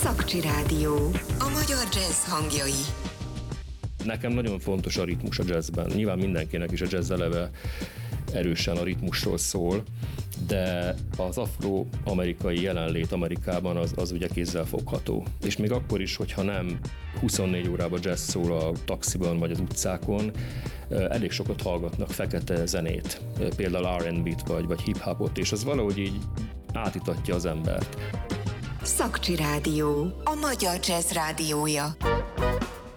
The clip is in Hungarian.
Szakcsi Rádió. A magyar jazz hangjai. Nekem nagyon fontos a ritmus a jazzben. Nyilván mindenkinek is a jazz eleve erősen a ritmusról szól, de az afro-amerikai jelenlét Amerikában az ugye kézzel fogható. És még akkor is, hogyha nem 24 órában jazz szól a taxiban vagy az utcákon, elég sokat hallgatnak fekete zenét, például R&B-t vagy hip-hopot, és az valahogy így átítatja az embert. Szakcsi Rádió. A magyar jazz rádiója.